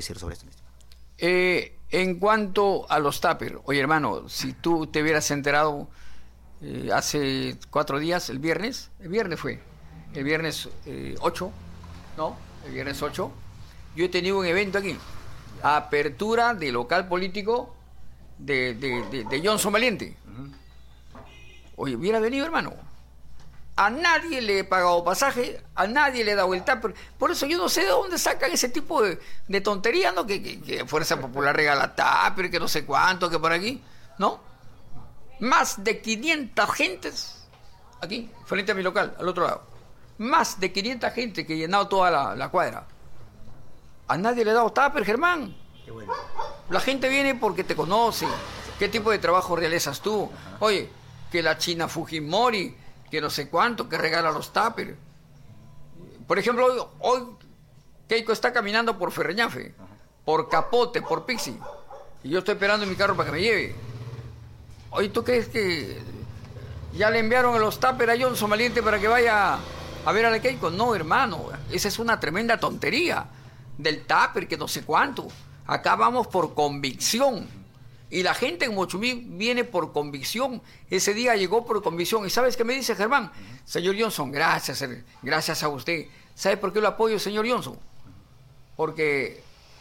decir sobre esto? En cuanto a los tupper, oye hermano, si tú te hubieras enterado hace 4 días, el viernes fue, el viernes 8, ¿no? El viernes 8, yo he tenido un evento aquí, apertura de local político de Johnson Valiente. Oye, hubiera venido, hermano. A nadie le he pagado pasaje, a nadie le he dado el tupper. Por eso yo no sé de dónde sacan ese tipo de tonterías, ¿no? Que Fuerza Popular regala tupper, que no sé cuánto, que por aquí, ¿no? Más de 500 gentes aquí, frente a mi local, al otro lado. Más de 500 gente que he llenado toda la cuadra. A nadie le he dado tupper, Germán. Qué bueno. La gente viene porque te conoce. ¿Qué tipo de trabajo realizas tú? Oye, que la China Fujimori, que no sé cuánto, que regala los tupper. Por ejemplo, hoy Keiko está caminando por Ferreñafe, por Capote, por Pixi. Y yo estoy esperando en mi carro para que me lleve. Oye, ¿tú crees que ya le enviaron los tupper a Johnson Valiente para que vaya a ver a la Keiko? No, hermano, esa es una tremenda tontería. Del tupper, que no sé cuánto. Acá vamos por convicción. Y la gente en Mochumí viene por convicción. Ese día llegó por convicción. ¿Y sabes qué me dice Germán? Señor Johnson, gracias a usted. ¿Sabe por qué lo apoyo, señor Johnson? Porque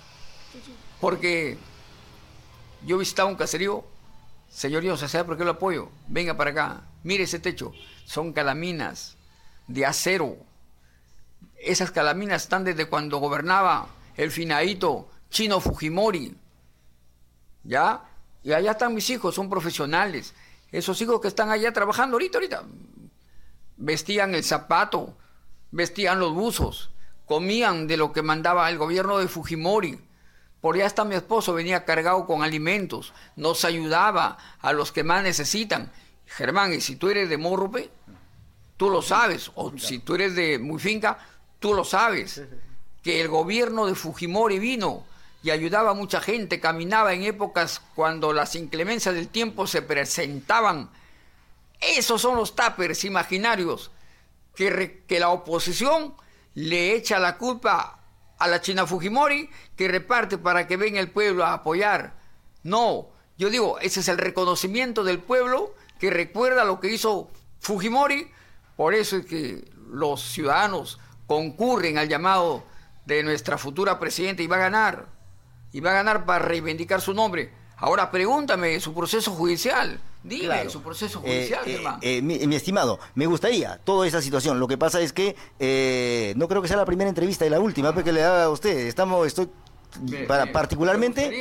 yo visitaba un caserío. Señor Johnson, ¿sabe por qué lo apoyo? Venga para acá. Mire ese techo. Son calaminas de acero. Esas calaminas están desde cuando gobernaba el finadito Chino Fujimori. ¿Ya? Y allá están mis hijos, son profesionales. Esos hijos que están allá trabajando ahorita. Vestían el zapato, vestían los buzos, comían de lo que mandaba el gobierno de Fujimori. Por allá está mi esposo, venía cargado con alimentos, nos ayudaba a los que más necesitan. Germán, y si tú eres de Morrope, tú lo sabes, o si tú eres de Muyfinca, tú lo sabes, que el gobierno de Fujimori vino y ayudaba a mucha gente, caminaba en épocas cuando las inclemencias del tiempo se presentaban. Esos son los tuppers imaginarios que la oposición le echa la culpa a la China Fujimori, que reparte para que venga el pueblo a apoyar. No, yo digo, ese es el reconocimiento del pueblo que recuerda lo que hizo Fujimori. Por eso es que los ciudadanos concurren al llamado de nuestra futura presidenta y va a ganar. Y va a ganar para reivindicar su nombre. Ahora pregúntame su proceso judicial. Dime, claro, su proceso judicial, hermano. Mi estimado, me gustaría toda esa situación. Lo que pasa es que no creo que sea la primera entrevista y la última que le haga a usted. Estoy particularmente.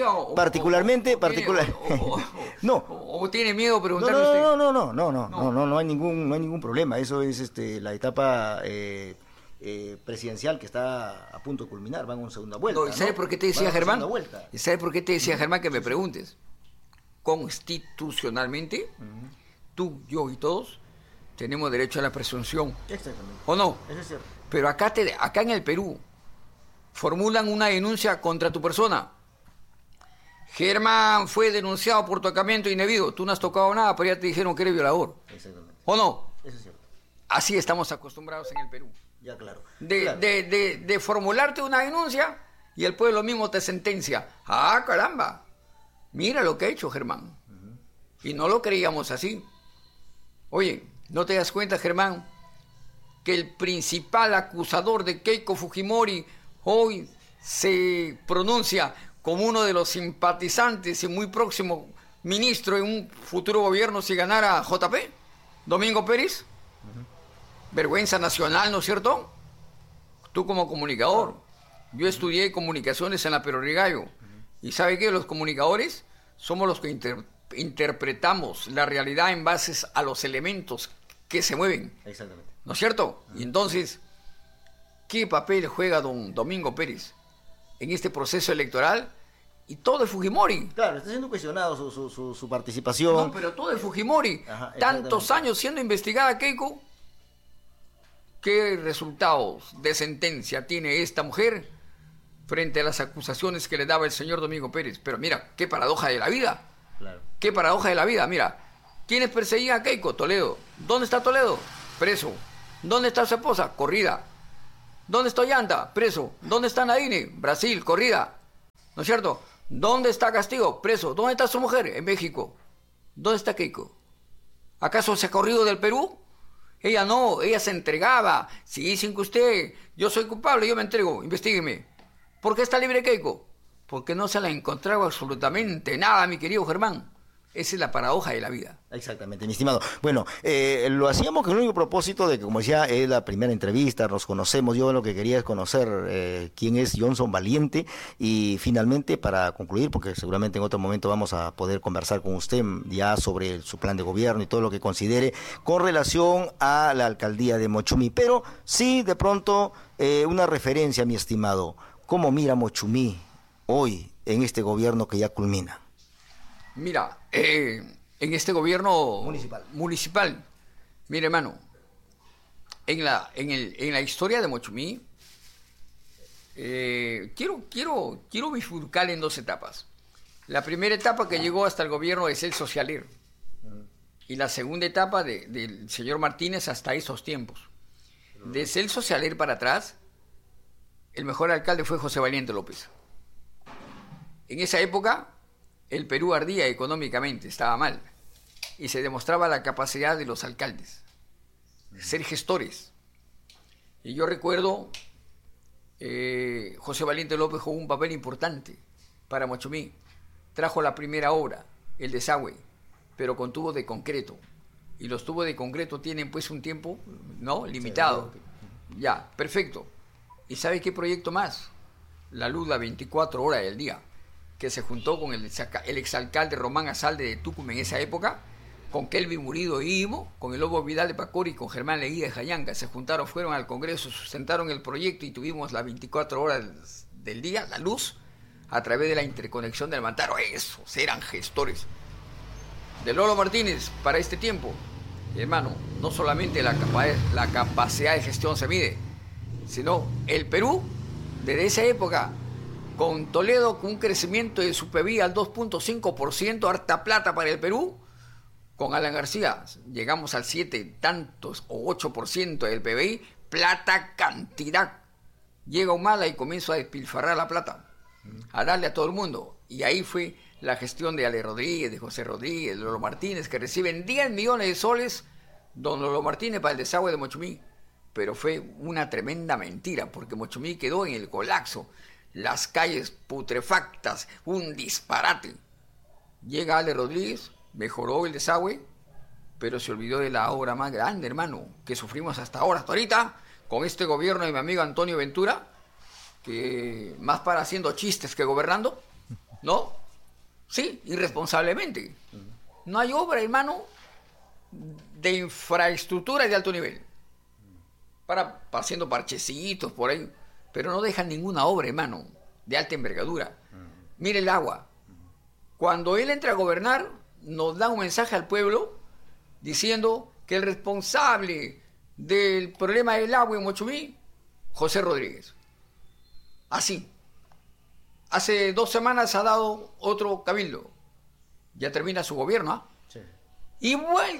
No. O tiene miedo de preguntarle a usted. No hay ningún problema. Eso es la etapa presidencial que está a punto de culminar, van a una segunda vuelta. No, ¿y sabe por qué te decía Germán? ¿Y sabe por qué te decía Germán que me preguntes? Constitucionalmente, tú, yo y todos tenemos derecho a la presunción. Exactamente. ¿O no? Eso es cierto. Pero acá en el Perú formulan una denuncia contra tu persona. Germán fue denunciado por tocamiento indebido. Tú no has tocado nada, pero ya te dijeron que eres violador. Exactamente. ¿O no? Eso es cierto. Así estamos acostumbrados en el Perú. Ya, claro. De formularte una denuncia y el pueblo mismo te sentencia. ¡Ah, caramba! Mira lo que ha hecho Germán. Y no lo creíamos así. Oye, ¿no te das cuenta, Germán, que el principal acusador de Keiko Fujimori hoy se pronuncia como uno de los simpatizantes y muy próximo ministro en un futuro gobierno si ganara JP? ¿Domingo Pérez? Vergüenza nacional, ¿no es cierto? Tú como comunicador. Yo estudié comunicaciones en la Perú Gallo. ¿Y sabe qué? Los comunicadores somos los que interpretamos la realidad en base a los elementos que se mueven. Exactamente. ¿No es cierto? Y entonces, ¿qué papel juega don Domingo Pérez en este proceso electoral? Y todo es Fujimori. Claro, está siendo cuestionado su participación. No, pero todo es Fujimori. Tantos años siendo investigada Keiko. ¿Qué resultados de sentencia tiene esta mujer frente a las acusaciones que le daba el señor Domingo Pérez? Pero mira, qué paradoja de la vida. Claro. Qué paradoja de la vida. Mira, ¿quiénes perseguían a Keiko? Toledo. ¿Dónde está Toledo? Preso. ¿Dónde está su esposa? Corrida. ¿Dónde está Ollanta? Preso. ¿Dónde está Nadine? Brasil, corrida. ¿No es cierto? ¿Dónde está Castillo? Preso. ¿Dónde está su mujer? En México. ¿Dónde está Keiko? ¿Acaso se ha corrido del Perú? Ella no, ella se entregaba. Si dicen que usted, yo soy culpable, yo me entrego, investígueme. ¿Por qué está libre Keiko? Porque no se la encontraba absolutamente nada, mi querido Germán. Esa es la paradoja de la vida. Exactamente, mi estimado. Bueno, lo hacíamos con el único propósito de que, como decía, es la primera entrevista, nos conocemos. Yo lo que quería es conocer quién es Johnson Valiente y finalmente, para concluir, porque seguramente en otro momento vamos a poder conversar con usted ya sobre su plan de gobierno y todo lo que considere con relación a la alcaldía de Mochumí. Pero sí, de pronto, una referencia, mi estimado. ¿Cómo mira Mochumí hoy en este gobierno que ya culmina? Mira, en este gobierno municipal, mire hermano, en la historia de Mochumí, quiero bifurcar en dos etapas. La primera etapa que llegó hasta el gobierno de Celso Cialer y la segunda etapa del señor Martínez hasta esos tiempos. De Celso Cialer para atrás, el mejor alcalde fue José Valiente López. En esa época, el Perú ardía económicamente, estaba mal, y se demostraba la capacidad de los alcaldes, ser gestores. Y yo recuerdo, José Valiente López jugó un papel importante para Mochumí. Trajo la primera obra, el desagüe, pero con tubos de concreto. Y los tubos de concreto tienen pues un tiempo, ¿no?, limitado. Ya, perfecto. ¿Y sabe qué proyecto más? La luz las 24 horas del día, que se juntó con el exalcalde Román Azalde de Tucumán en esa época, con Kelvin Murido y Imo, con el Lobo Vidal de Pacori y con Germán Leguía de Jayanga. Se juntaron, fueron al Congreso, sustentaron el proyecto y tuvimos las 24 horas del día, la luz, a través de la interconexión del Mantaro. Esos eran gestores. De Lolo Martínez, para este tiempo, hermano, no solamente la capacidad de gestión se mide, sino el Perú, desde esa época, con Toledo con un crecimiento de su PBI al 2.5%, harta plata para el Perú. Con Alan García llegamos al 7 tantos o 8% del PBI, plata cantidad. Llega Humala y comienza a despilfarrar la plata, a darle a todo el mundo. Y ahí fue la gestión de Ale Rodríguez, de José Rodríguez, de Lolo Martínez, que reciben 10 millones de soles, don Lolo Martínez, para el desagüe de Mochumí. Pero fue una tremenda mentira, porque Mochumí quedó en el colapso. Las calles putrefactas, un disparate. Llega Ale Rodríguez, mejoró el desagüe, pero se olvidó de la obra más grande, hermano, que sufrimos hasta ahora, hasta ahorita, con este gobierno de mi amigo Antonio Ventura, que más para haciendo chistes que gobernando, ¿no? Sí, irresponsablemente. No hay obra, hermano, de infraestructura de alto nivel. Para haciendo parchecitos por ahí, pero no dejan ninguna obra, hermano, de alta envergadura. Mire el agua. Cuando él entra a gobernar, nos da un mensaje al pueblo diciendo que el responsable del problema del agua en Mochumí, José Rodríguez. Así. Hace 2 semanas ha dado otro cabildo. Ya termina su gobierno, ¿ah? Sí. Y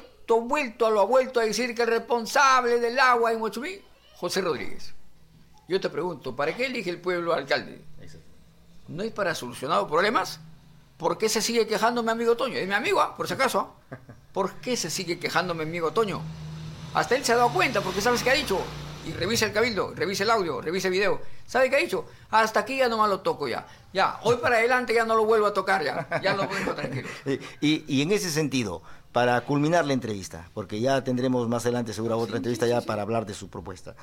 ha vuelto a decir que el responsable del agua en Mochumí, José Rodríguez. Yo te pregunto, ¿para qué elige el pueblo alcalde? ¿No es para solucionar los problemas? ¿Por qué se sigue quejando mi amigo Toño? Es mi amigo, por si acaso. ¿Por qué se sigue quejando mi amigo Toño? Hasta él se ha dado cuenta, porque ¿sabes qué ha dicho? Y revisa el cabildo, revisa el audio, revisa el video. ¿Sabe qué ha dicho? Hasta aquí ya nomás lo toco ya. Ya, hoy para adelante ya no lo vuelvo a tocar ya. Ya lo dejo tranquilo. Y en ese sentido, para culminar la entrevista, porque ya tendremos más adelante seguro otra entrevista ya para hablar de su propuesta.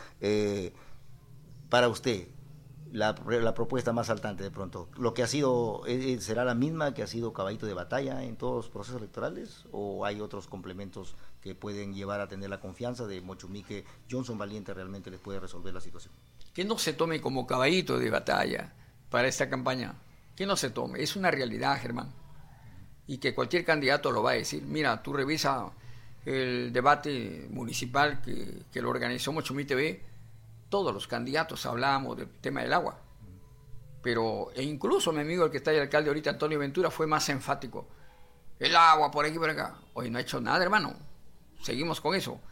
Para usted, la propuesta más saltante de pronto, ¿lo que ha sido, será la misma que ha sido caballito de batalla en todos los procesos electorales? ¿O hay otros complementos que pueden llevar a tener la confianza de Mochumí que Johnson Valiente realmente les puede resolver la situación? Que no se tome como caballito de batalla para esta campaña. Que no se tome. Es una realidad, Germán. Y que cualquier candidato lo va a decir. Mira, tú revisa el debate municipal que lo organizó Mochumí TV. Todos los candidatos hablábamos del tema del agua. Pero, e incluso mi amigo el que está ahí, el alcalde ahorita, Antonio Ventura, fue más enfático. El agua por aquí y por acá. Hoy no ha hecho nada, hermano. Seguimos con eso.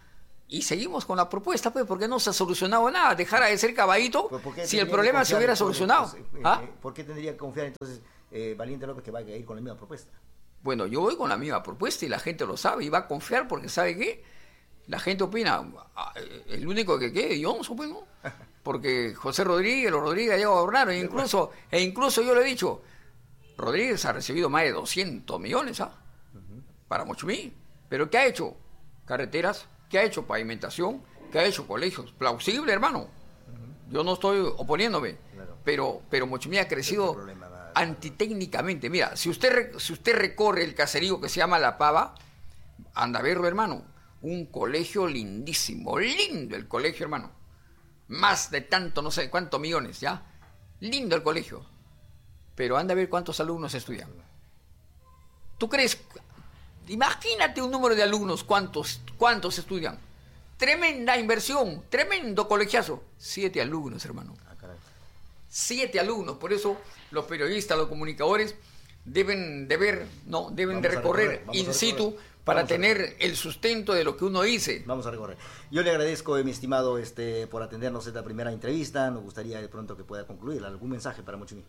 Y seguimos con la propuesta, pues, porque no se ha solucionado nada. Dejara de ser caballito si el problema se hubiera solucionado. ¿Por qué tendría que confiar entonces Valiente López que va a ir con la misma propuesta? Bueno, yo voy con la misma propuesta y la gente lo sabe y va a confiar porque ¿sabe qué? La gente opina, el único que quede, Johnson, pues, ¿no? Porque José Rodríguez, los Rodríguez ha llegado a gobernar, e incluso yo le he dicho, Rodríguez ha recibido más de 200 millones, para Mochumí. ¿Pero qué ha hecho? Carreteras, ¿qué ha hecho? Pavimentación, ¿qué ha hecho? Colegios. Plausible, hermano. Yo no estoy oponiéndome, claro. pero Mochumí ha crecido antitécnicamente. Mira, si usted recorre el caserío que se llama La Pava, anda a verlo, hermano. Un colegio lindísimo, lindo el colegio, hermano. Más de tanto, no sé cuántos millones, ¿ya? Lindo el colegio. Pero anda a ver cuántos alumnos estudian. ¿Tú crees? Imagínate un número de alumnos, ¿cuántos estudian? Tremenda inversión, tremendo colegiazo. 7 alumnos, hermano. 7 alumnos. Por eso los periodistas, los comunicadores deben de recorrer in situ para tener el sustento de lo que uno dice. Vamos a recorrer. Yo le agradezco, mi estimado, por atendernos esta primera entrevista. Nos gustaría de pronto que pueda concluir. ¿Algún mensaje para Mochumí?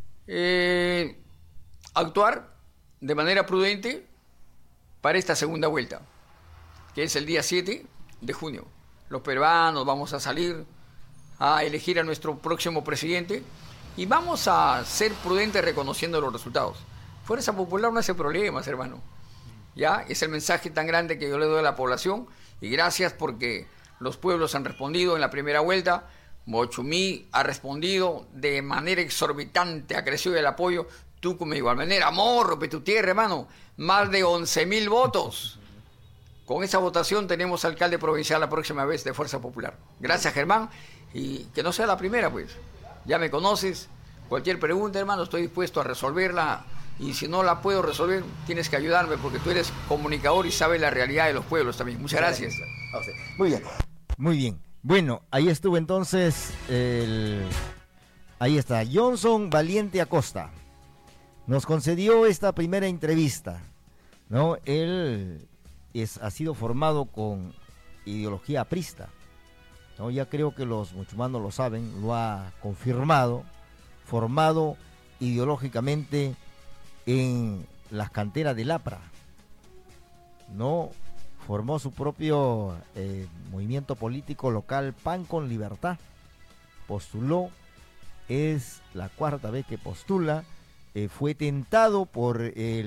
Actuar de manera prudente para esta segunda vuelta, que es el día 7 de junio. Los peruanos vamos a salir a elegir a nuestro próximo presidente y vamos a ser prudentes reconociendo los resultados. Fuerza Popular no hace problemas, hermano. Ya es el mensaje tan grande que yo le doy a la población y gracias porque los pueblos han respondido en la primera vuelta. Mochumí ha respondido de manera exorbitante, ha crecido el apoyo. Tucumán de igual manera, Morro, tu tierra, hermano, más de 11.000 votos. Con esa votación tenemos alcalde provincial la próxima vez de Fuerza Popular. Gracias, Germán, y que no sea la primera, pues. Ya me conoces, cualquier pregunta, hermano, estoy dispuesto a resolverla. Y si no la puedo resolver, tienes que ayudarme porque tú eres comunicador y sabes la realidad de los pueblos también. Muchas gracias. Muy bien. Muy bien. Bueno, ahí estuvo entonces ahí está, Johnson Valiente Acosta. Nos concedió esta primera entrevista, ¿no? Él ha sido formado con ideología aprista, ¿no? Ya creo que los muchumanos lo saben, lo ha confirmado, formado ideológicamente en las canteras del APRA, ¿no? Formó su propio movimiento político local, PAN con Libertad. Postuló, es la 4ª vez que postula. Fue tentado por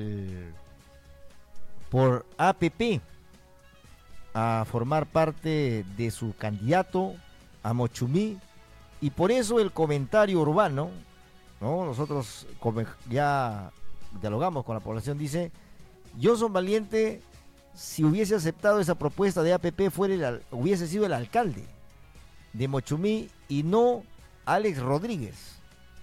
APP a formar parte de su candidato a Mochumí, y por eso el comentario urbano, ¿no? Nosotros ya dialogamos con la población, dice: Johnson Valiente, si hubiese aceptado esa propuesta de APP, hubiese sido el alcalde de Mochumí y no Alex Rodríguez.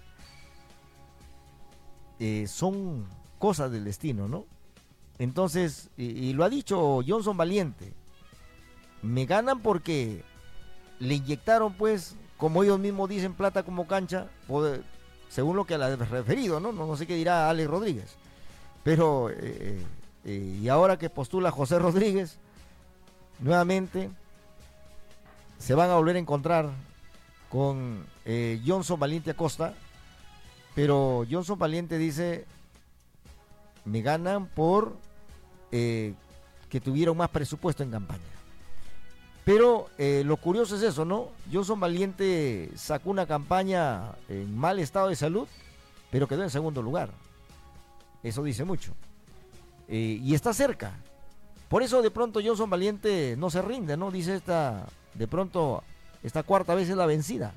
Son cosas del destino, ¿no? Entonces, y lo ha dicho Johnson Valiente, me ganan porque le inyectaron, pues, como ellos mismos dicen, plata como cancha, según lo que le ha referido, ¿no? No sé qué dirá Alex Rodríguez. Pero, y ahora que postula José Rodríguez, nuevamente se van a volver a encontrar con Johnson Valiente Acosta. Pero Johnson Valiente dice: me ganan por que tuvieron más presupuesto en campaña. Pero lo curioso es eso, ¿no? Johnson Valiente sacó una campaña en mal estado de salud, pero quedó en segundo lugar. Eso dice mucho. Y está cerca. Por eso de pronto Johnson Valiente no se rinde, ¿no? Dice de pronto esta 4ª vez es la vencida.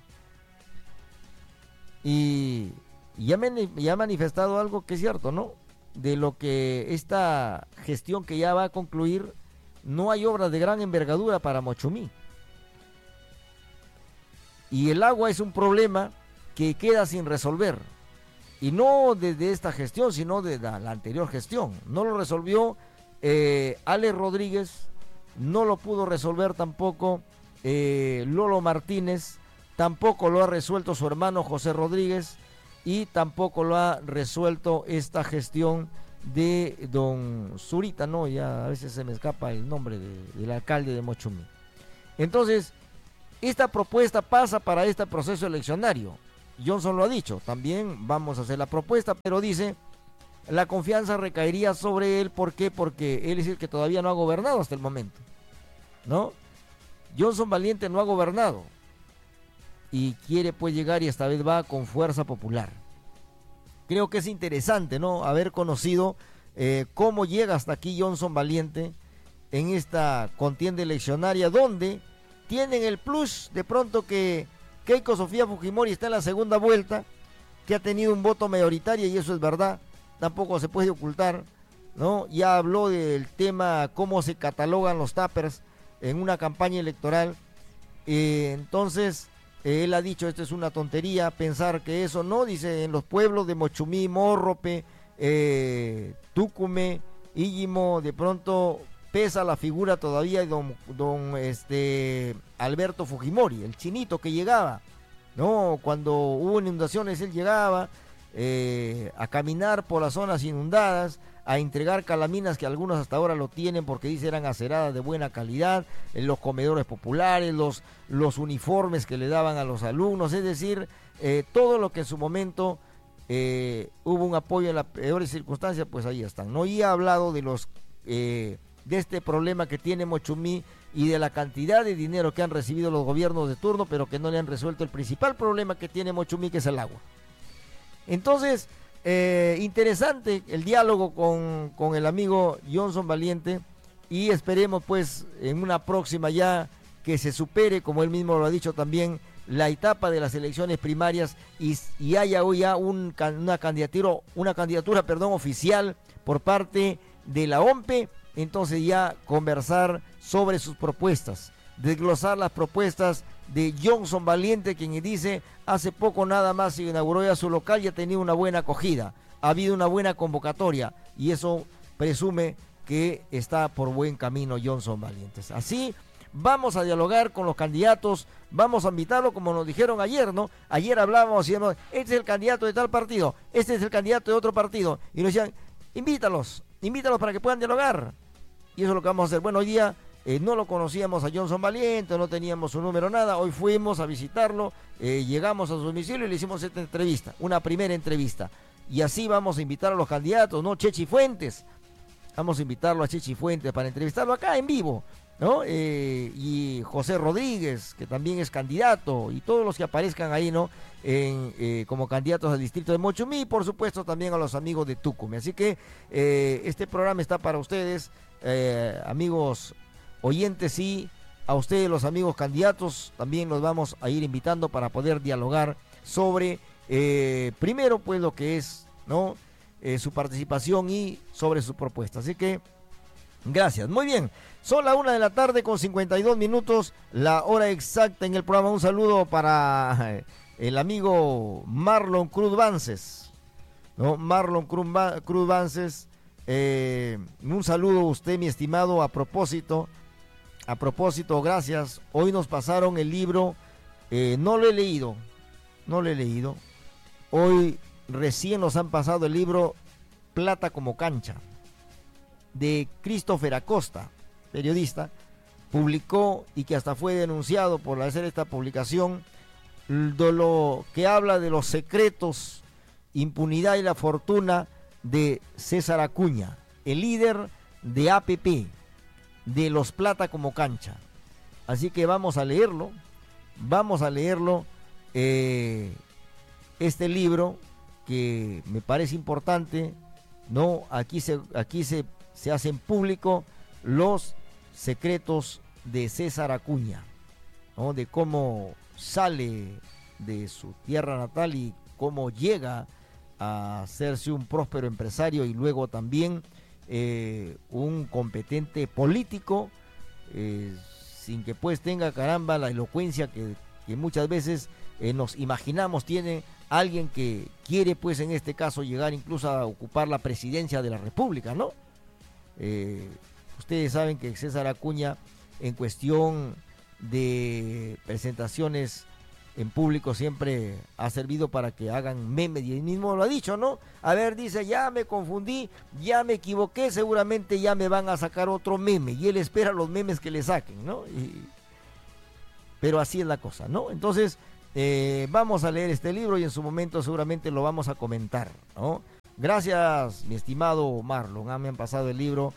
Y ya ha manifestado algo que es cierto, ¿no? De lo que esta gestión que ya va a concluir, no hay obras de gran envergadura para Mochumí. Y el agua es un problema que queda sin resolver. Y no desde esta gestión, sino de la anterior gestión. No lo resolvió Alex Rodríguez, no lo pudo resolver tampoco Lolo Martínez, tampoco lo ha resuelto su hermano José Rodríguez, y tampoco lo ha resuelto esta gestión de don Zurita, ¿no? Ya a veces se me escapa el nombre del alcalde de Mochumí. Entonces, esta propuesta pasa para este proceso eleccionario. Johnson lo ha dicho, también vamos a hacer la propuesta, pero dice, la confianza recaería sobre él. ¿Por qué? Porque él es el que todavía no ha gobernado hasta el momento, ¿no? Johnson Valiente no ha gobernado y quiere pues llegar, y esta vez va con fuerza popular. Creo que es interesante, ¿no?, haber conocido cómo llega hasta aquí Johnson Valiente en esta contienda eleccionaria, donde tienen el plus de pronto que Keiko Sofía Fujimori está en la segunda vuelta, que ha tenido un voto mayoritario, y eso es verdad, tampoco se puede ocultar, ¿no? Ya habló del tema cómo se catalogan los tuppers en una campaña electoral. Entonces él ha dicho, esto es una tontería pensar que eso, no, dice, en los pueblos de Mochumí, Mórrope, Túcume, Íllimo, de pronto pesa la figura todavía de don Alberto Fujimori, el chinito que llegaba, ¿no? Cuando hubo inundaciones, él llegaba a caminar por las zonas inundadas, a entregar calaminas, que algunos hasta ahora lo tienen porque dice eran aceradas de buena calidad, en los comedores populares, los uniformes que le daban a los alumnos, es decir, todo lo que en su momento hubo un apoyo en las peores circunstancias, pues ahí están, ¿no? Y ha hablado de de este problema que tiene Mochumí y de la cantidad de dinero que han recibido los gobiernos de turno, pero que no le han resuelto el principal problema que tiene Mochumí, que es el agua. Entonces, interesante el diálogo con el amigo Johnson Valiente, y esperemos pues en una próxima ya que se supere, como él mismo lo ha dicho también, la etapa de las elecciones primarias y haya hoy ya una candidatura oficial por parte de la OMPE. Entonces ya conversar sobre sus propuestas, desglosar las propuestas de Johnson Valiente, quien dice, hace poco nada más se inauguró ya su local y ha tenido una buena acogida, ha habido una buena convocatoria, y eso presume que está por buen camino Johnson Valiente. Así vamos a dialogar con los candidatos, vamos a invitarlo, como nos dijeron ayer, ¿no? Ayer hablábamos y decíamos, este es el candidato de tal partido, este es el candidato de otro partido, y nos decían, invítalos para que puedan dialogar. Y eso es lo que vamos a hacer. Bueno, hoy día no lo conocíamos a Johnson Valiente, no teníamos su número, nada. Hoy fuimos a visitarlo, llegamos a su domicilio y le hicimos esta entrevista, una primera entrevista. Y así vamos a invitar a los candidatos, ¿no? Chechi Fuentes, vamos a invitarlo a Chechi Fuentes para entrevistarlo acá en vivo, ¿no? Y José Rodríguez, que también es candidato, y todos los que aparezcan ahí, ¿no? Como candidatos al distrito de Mochumí, y por supuesto también a los amigos de Túcume. Así que este programa está para ustedes, amigos oyentes, y a ustedes, los amigos candidatos, también los vamos a ir invitando para poder dialogar sobre, primero, pues lo que es, ¿no? Su participación y sobre sus propuestas. Así que, gracias. Muy bien, son las 1:52 p.m, la hora exacta en el programa. Un saludo para el amigo Marlon Cruz Vances, ¿no? Marlon Cruz Vances, un saludo a usted, mi estimado. A propósito, gracias. Hoy nos pasaron el libro, no lo he leído. Hoy recién nos han pasado el libro Plata como cancha, de Christopher Acosta, periodista, publicó, y que hasta fue denunciado por hacer esta publicación, de lo que habla de los secretos, impunidad y la fortuna de César Acuña, el líder de APP, de los Plata como cancha. Así que vamos a leerlo, este libro, que me parece importante, ¿no? Aquí se hacen público los secretos de César Acuña, ¿no? De cómo sale de su tierra natal y cómo llega a hacerse un próspero empresario, y luego también un competente político, sin que pues tenga, caramba, la elocuencia que muchas veces nos imaginamos tiene alguien que quiere, pues en este caso, llegar incluso a ocupar la presidencia de la República, ¿no? Ustedes saben que César Acuña, en cuestión de presentaciones en público, siempre ha servido para que hagan memes, y él mismo lo ha dicho, ¿no? A ver, dice, ya me confundí, ya me equivoqué, seguramente ya me van a sacar otro meme, y él espera los memes que le saquen, ¿no? pero así es la cosa, ¿no? Entonces, vamos a leer este libro y en su momento seguramente lo vamos a comentar, ¿no? Gracias, mi estimado Marlon, me han pasado el libro,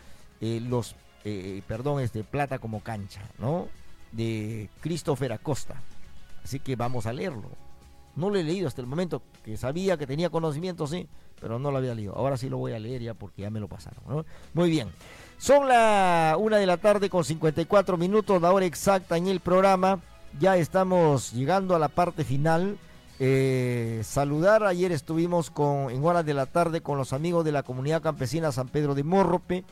Plata como cancha, ¿no? De Christopher Acosta, así que vamos a leerlo. No lo he leído hasta el momento, que sabía que tenía conocimiento, sí, pero no lo había leído. Ahora sí lo voy a leer ya porque ya me lo pasaron, ¿no? Muy bien. Son la 1:54 con 54 minutos, la hora exacta en el programa. Ya estamos llegando a la parte final. Saludar, ayer estuvimos en horas de la tarde con los amigos de la comunidad campesina San Pedro de Mórrope.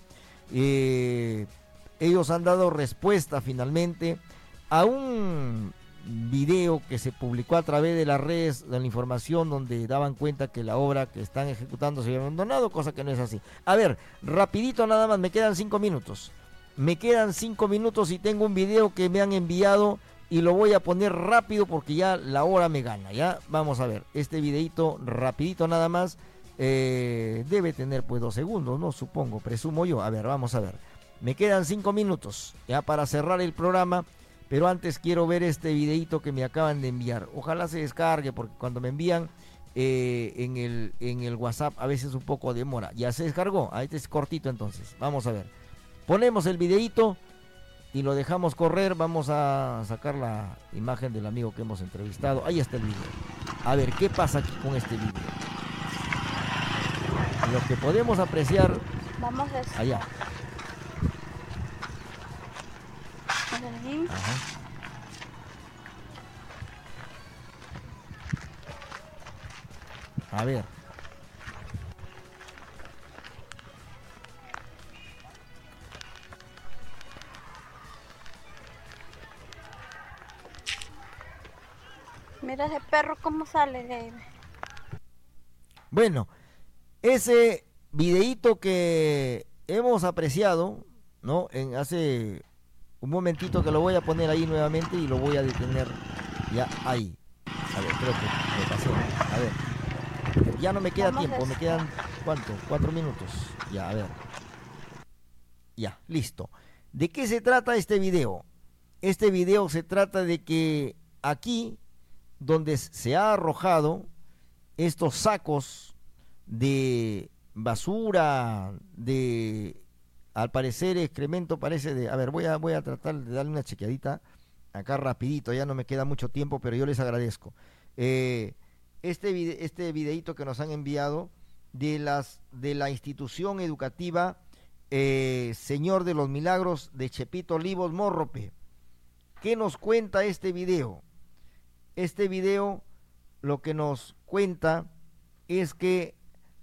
Ellos han dado respuesta finalmente a un video que se publicó a través de las redes de la información, donde daban cuenta que la obra que están ejecutando se había abandonado, cosa que no es así. A ver, rapidito nada más, me quedan 5 minutos. Me quedan 5 minutos y tengo un video que me han enviado y lo voy a poner rápido porque ya la hora me gana, ¿ya? Vamos a ver, este videito rapidito nada más, debe tener pues 2 segundos, ¿no? Supongo, presumo yo. A ver, vamos a ver. Me quedan 5 minutos ya para cerrar el programa. Pero antes quiero ver este videito que me acaban de enviar. Ojalá se descargue porque cuando me envían en el WhatsApp a veces un poco demora. Ya se descargó, ahí es cortito entonces. Vamos a ver. Ponemos el videito y lo dejamos correr. Vamos a sacar la imagen del amigo que hemos entrevistado. Ahí está el video. A ver, ¿qué pasa aquí con este video? Lo que podemos apreciar... Vamos a ver. Allá. Ajá. A ver. Mira ese perro cómo sale de ahí. Bueno, ese videíto que hemos apreciado, ¿no? Hace un momentito que lo voy a poner ahí nuevamente y lo voy a detener ya ahí. A ver, creo que me pasé. A ver, ya no me queda tiempo, me quedan, ¿cuánto? 4 minutos. Ya, a ver. Ya, listo. ¿De qué se trata este video? Este video se trata de que aquí, donde se ha arrojado estos sacos de basura, al parecer excremento, parece de... A ver, voy a tratar de darle una chequeadita acá rapidito, ya no me queda mucho tiempo, pero yo les agradezco. Este videíto que nos han enviado de la institución educativa Señor de los Milagros de Chepito Olivos, Mórrope. ¿Qué nos cuenta este video? Este video lo que nos cuenta es que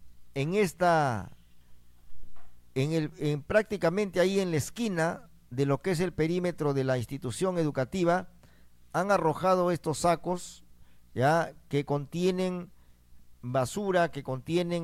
prácticamente ahí en la esquina de lo que es el perímetro de la institución educativa han arrojado estos sacos, ya, que contienen basura, que contienen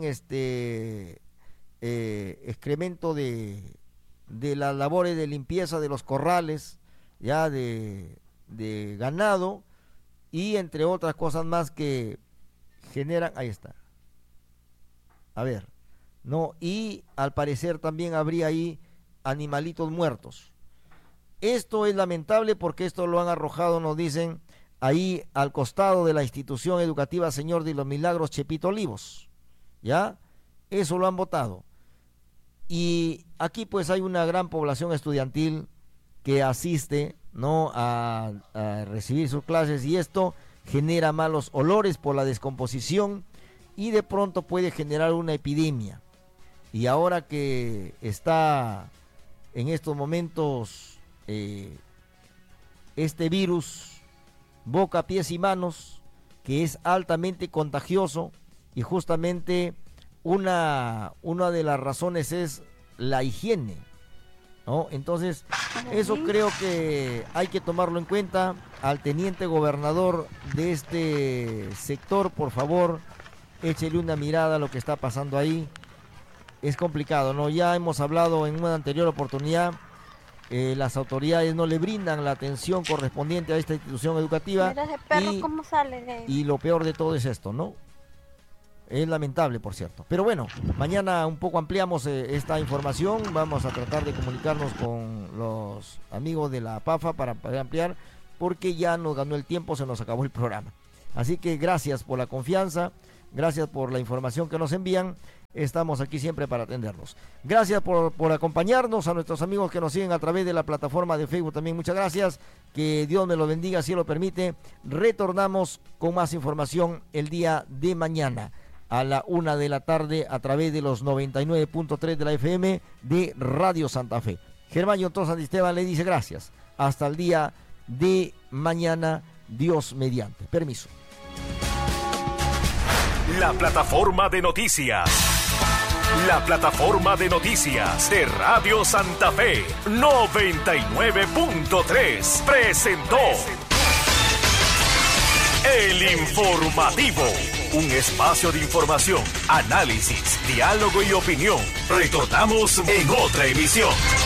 excremento de las labores de limpieza de los corrales, ya, de ganado, y entre otras cosas más que generan, ahí está, a ver, no, y al parecer también habría ahí animalitos muertos. Esto es lamentable porque esto lo han arrojado, nos dicen, ahí al costado de la institución educativa Señor de los Milagros Chepito Olivos, ¿ya? Eso lo han botado. Y aquí pues hay una gran población estudiantil que asiste, ¿no?, a recibir sus clases, y esto genera malos olores por la descomposición y de pronto puede generar una epidemia. Y ahora que está en estos momentos este virus boca, pies y manos, que es altamente contagioso, y justamente una de las razones es la higiene, ¿no? Entonces, eso creo que hay que tomarlo en cuenta. Al teniente gobernador de este sector, por favor, échele una mirada a lo que está pasando ahí. Es complicado, ¿no? Ya hemos hablado en una anterior oportunidad, las autoridades no le brindan la atención correspondiente a esta institución educativa. Mira ese perro cómo sale de ahí. Y lo peor de todo es esto, ¿no? Es lamentable, por cierto. Pero bueno, mañana un poco ampliamos esta información. Vamos a tratar de comunicarnos con los amigos de la PAFA para poder ampliar. porque ya nos ganó el tiempo, se nos acabó el programa. Así que gracias por la confianza, gracias por la información que nos envían. Estamos aquí siempre para atendernos. Gracias por acompañarnos, a nuestros amigos que nos siguen a través de la plataforma de Facebook también. Muchas gracias. Que Dios me lo bendiga, si lo permite. Retornamos con más información el día de mañana a la 1 de la tarde a través de los 99.3 de la FM de Radio Santa Fe. Germán Yontón Santisteban le dice gracias. Hasta el día de mañana, Dios mediante. Permiso. La plataforma de noticias. La plataforma de noticias de Radio Santa Fe 99.3 presentó El Informativo, un espacio de información, análisis, diálogo y opinión. Retornamos en otra emisión.